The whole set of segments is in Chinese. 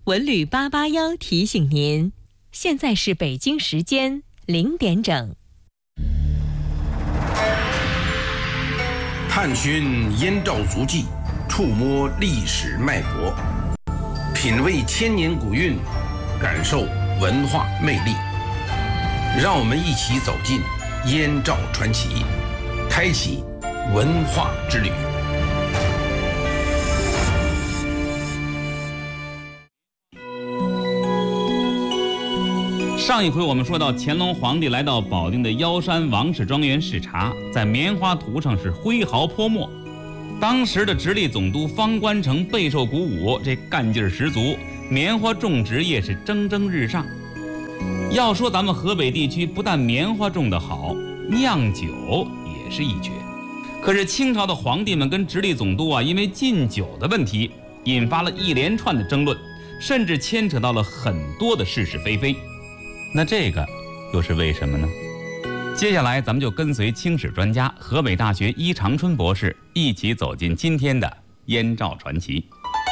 文旅881提醒您，现在是北京时间0点整。 探寻燕赵足迹，触摸历史脉搏，品味千年古韵，感受文化魅力。让我们一起走进燕赵传奇，开启文化之旅。 上一回我们说到，乾隆皇帝来到保定的腰山王氏庄园视察，在棉花图上是挥毫泼墨。当时的直隶总督方官城备受鼓舞，这干劲儿十足，棉花种植业是蒸蒸日上。要说咱们河北地区不但棉花种得好，酿酒也是一绝。可是清朝的皇帝们跟直隶总督因为禁酒的问题，引发了一连串的争论，甚至牵扯到了很多的是是非非。那这个又是为什么呢？接下来咱们就跟随清史专家河北大学伊长春博士一起走进今天的燕赵传奇。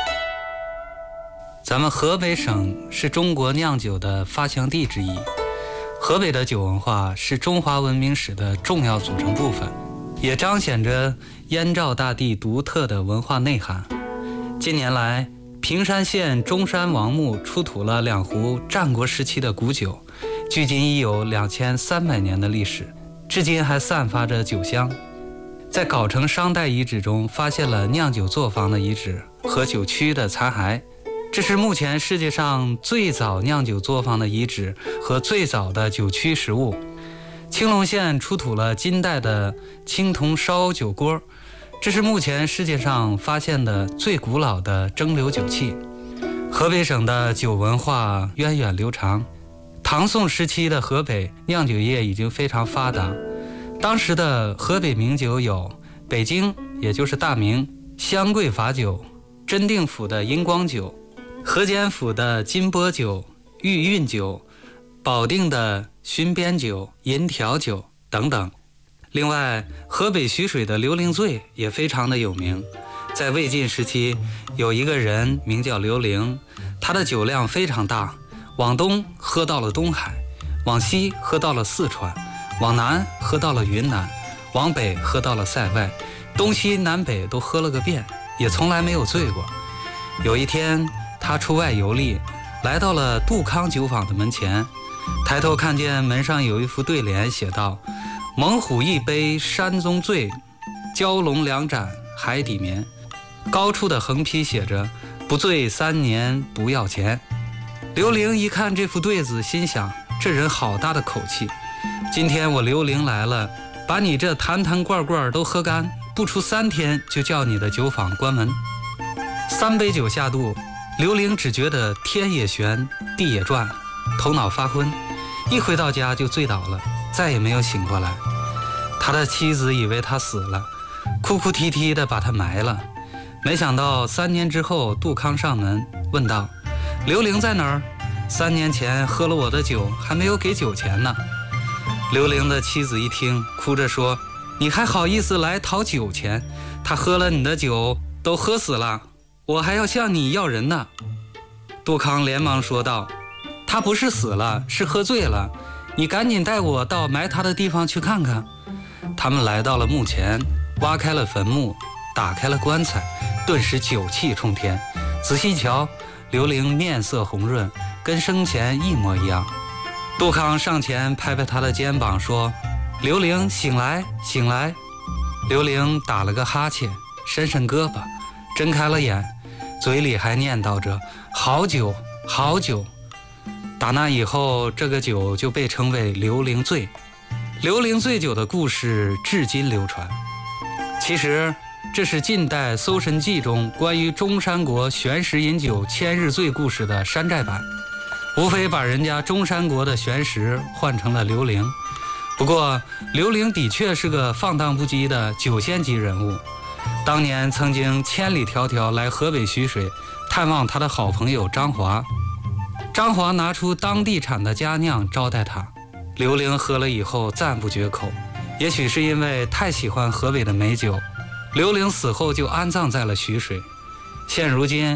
咱们河北省是中国酿酒的发祥地之一，河北的酒文化是中华文明史的重要组成部分，也彰显着燕赵大地独特的文化内涵。近年来，平山县中山王墓出土了2壶战国时期的古酒，距今已有2300年的历史，至今还散发着酒香。在藁城商代遗址中发现了酿酒作坊的遗址和酒曲的残骸，这是目前世界上最早酿酒作坊的遗址和最早的酒曲实物。青龙县出土了金代的青铜烧酒锅，这是目前世界上发现的最古老的蒸馏酒器。河北省的酒文化源远流长，唐宋时期的河北酿酒业已经非常发达。当时的河北名酒有北京，也就是大名湘桂法酒、真定府的银光酒、河间府的金波酒、玉韵酒、保定的巡边酒、银条酒等等。另外，河北徐水的刘伶醉也非常的有名。在魏晋时期，有一个人名叫刘伶，他的酒量非常大，往东喝到了东海，往西喝到了四川，往南喝到了云南，往北喝到了塞外，东西南北都喝了个遍，也从来没有醉过。有一天，他出外游历，来到了杜康酒坊的门前，抬头看见门上有一副对联，写道：猛虎一杯山中醉，蛟龙2盏海底眠。高处的横批写着不醉3年不要钱。刘伶一看这副对子，心想这人好大的口气，今天我刘伶来了，把你这坛坛罐罐都喝干，不出3天就叫你的酒坊关门。3杯酒下肚，刘伶只觉得天也旋地也转，头脑发昏，一回到家就醉倒了，再也没有醒过来。他的妻子以为他死了，哭哭啼啼地把他埋了。没想到3年之后，杜康上门问道：刘伶在哪儿？3年前喝了我的酒，还没有给酒钱呢。刘伶的妻子一听，哭着说：你还好意思来讨酒钱？他喝了你的酒都喝死了，我还要向你要人呢。杜康连忙说道：他不是死了，是喝醉了，你赶紧带我到埋他的地方去看看。他们来到了墓前，挖开了坟墓，打开了棺材，顿时酒气冲天。仔细瞧，刘伶面色红润，跟生前一模一样。杜康上前拍拍他的肩膀说：刘伶，醒来醒来。刘伶打了个哈欠，伸伸胳膊，睁开了眼，嘴里还念叨着好酒好酒。打那以后，这个酒就被称为刘伶醉。刘伶醉酒的故事至今流传。其实这是近代《搜神记》中关于中山国玄石饮酒千日醉故事的山寨版，无非把人家中山国的玄石换成了刘伶。不过刘伶的确是个放荡不羁的酒仙级人物，当年曾经千里迢迢来河北徐水探望他的好朋友张华，张华拿出当地产的佳酿招待他，刘伶喝了以后赞不绝口。也许是因为太喜欢河北的美酒，刘伶死后就安葬在了徐水。现如今他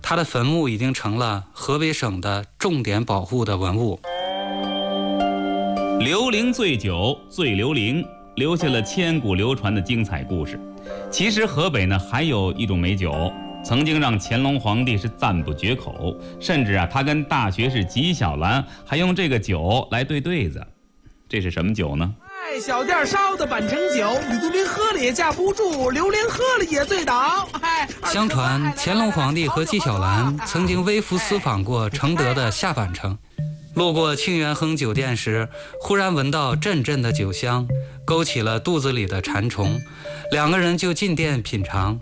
他的坟墓已经成了河北省的重点保护的文物。 刘伶醉酒，醉刘伶，留下了千古流传的精彩故事。其实河北呢还有一种美酒，曾经让乾隆皇帝是赞不绝口，甚至他跟大学士纪晓岚还用这个酒来对对子。这是什么酒呢？ 小店烧的板城酒，吕洞宾喝了也架不住，刘伶喝了也醉倒。 相传乾隆皇帝和纪晓岚曾经微服私访过承德的下板城，路过庆元亨酒店时，忽然闻到阵阵的酒香，勾起了肚子里的馋虫，两个人就进店品尝。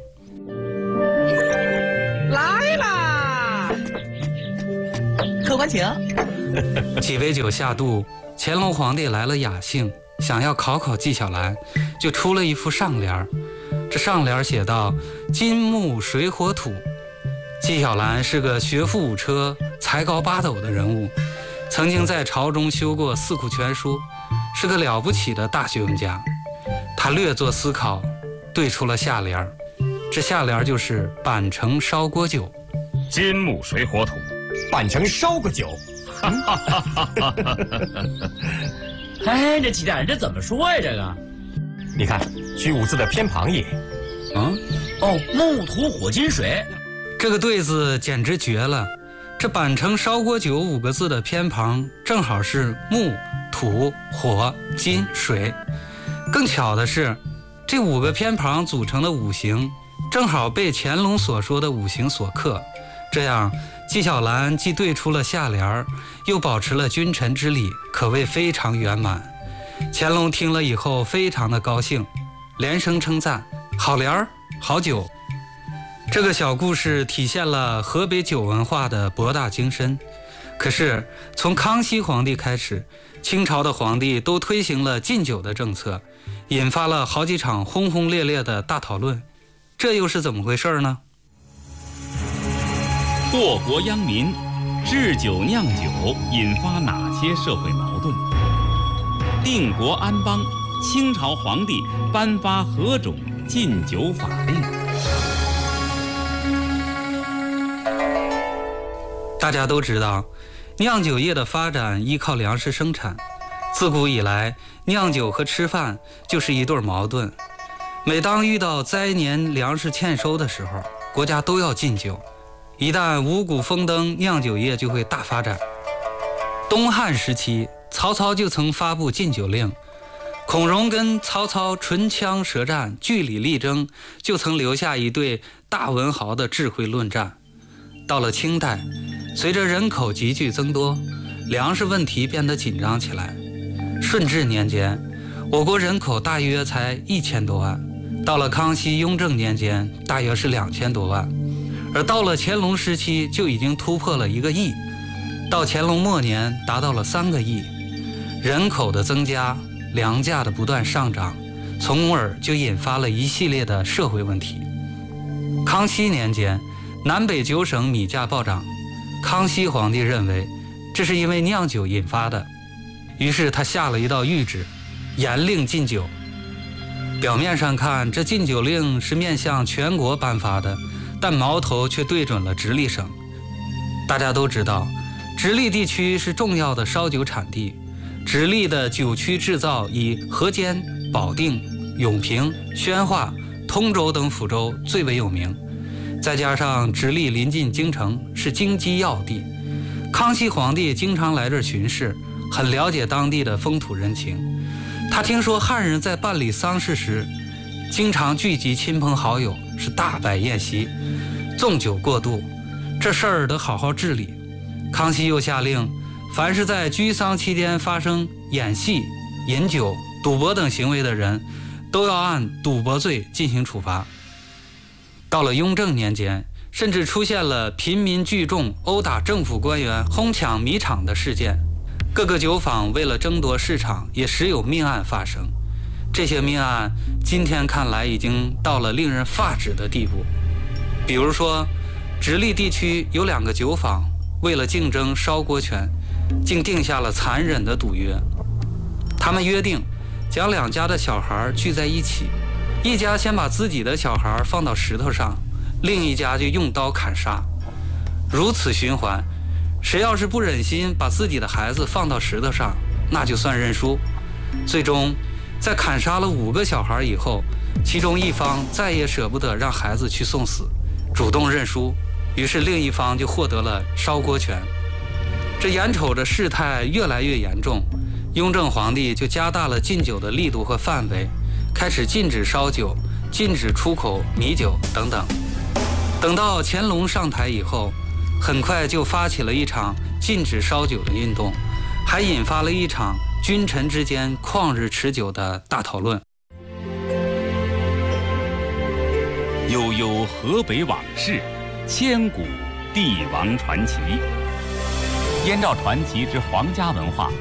来啦，客官请。 几杯酒下肚，乾隆皇帝来了雅兴，想要考考纪晓岚，就出了一副上联。这上联写道：金木水火土。纪晓岚是个学富五车、才高八斗的人物，曾经在朝中修过4库全书，是个了不起的大学问家。他略作思考，对出了下联。这下联就是板城烧锅酒。 金木水火土，板城烧锅酒。 哎，这几大人这怎么说呀？这个， 你看取五字的偏旁也。 木土火金水， 这个对子简直绝了。这板城烧锅酒5个字的偏旁正好是木、土、火、金、水。更巧的是，这5个偏旁组成的五行正好被乾隆所说的五行所克，这样纪晓岚既对出了下联，又保持了君臣之礼，可谓非常圆满。乾隆听了以后非常的高兴，连声称赞：好联儿，好酒。这个小故事体现了河北酒文化的博大精深。可是从康熙皇帝开始，清朝的皇帝都推行了禁酒的政策，引发了好几场轰轰烈烈的大讨论。这又是怎么回事呢？ 祸国殃民，制酒酿酒引发哪些社会矛盾？定国安邦，清朝皇帝颁发何种禁酒法令？ 大家都知道，酿酒业的发展依靠粮食生产。自古以来，酿酒和吃饭就是一对矛盾。每当遇到灾年粮食欠收的时候，国家都要禁酒。一旦五谷丰登，酿酒业就会大发展。东汉时期，曹操就曾发布禁酒令。孔融跟曹操唇枪舌战，据理力争，就曾留下一对大文豪的智慧论战。到了清代，随着人口急剧增多，粮食问题变得紧张起来。顺治年间，我国人口大约才1000多万，到了康熙、雍正年间，大约是2000多万，而到了乾隆时期就已经突破了1个亿，到乾隆末年达到了3个亿。人口的增加，粮价的不断上涨，从而就引发了一系列的社会问题。康熙年间，南北9省米价暴涨，康熙皇帝认为这是因为酿酒引发的，于是他下了一道谕旨，严令禁酒。表面上看，这禁酒令是面向全国颁发的，但矛头却对准了直隶省。大家都知道，直隶地区是重要的烧酒产地，直隶的酒曲制造以河间、保定、永平、宣化、通州等府州最为有名，再加上直隶临近京城，是京畿要地。康熙皇帝经常来这儿巡视，很了解当地的风土人情。他听说汉人在办理丧事时，经常聚集亲朋好友，是大摆宴席，纵酒过度，这事儿得好好治理。康熙又下令，凡是在居丧期间发生演戏、饮酒、赌博等行为的人，都要按赌博罪进行处罚。到了雍正年间，甚至出现了贫民聚众殴打政府官员、哄抢米厂的事件。各个酒坊为了争夺市场，也时有命案发生。这些命案今天看来已经到了令人发指的地步。比如说，直隶地区有2个酒坊为了竞争烧锅权，竟定下了残忍的赌约。他们约定将2家的小孩聚在一起，一家先把自己的小孩放到石头上，另一家就用刀砍杀。 如此循环，谁要是不忍心把自己的孩子放到石头上，那就算认输。最终，在砍杀了5个小孩以后，其中一方再也舍不得让孩子去送死，主动认输，于是另一方就获得了烧锅权。这眼瞅着事态越来越严重，雍正皇帝就加大了禁酒的力度和范围，开始禁止烧酒，禁止出口米酒等等。等到乾隆上台以后，很快就发起了一场禁止烧酒的运动，还引发了一场君臣之间旷日持久的大讨论。 悠悠河北往事，千古帝王传奇。燕赵传奇之皇家文化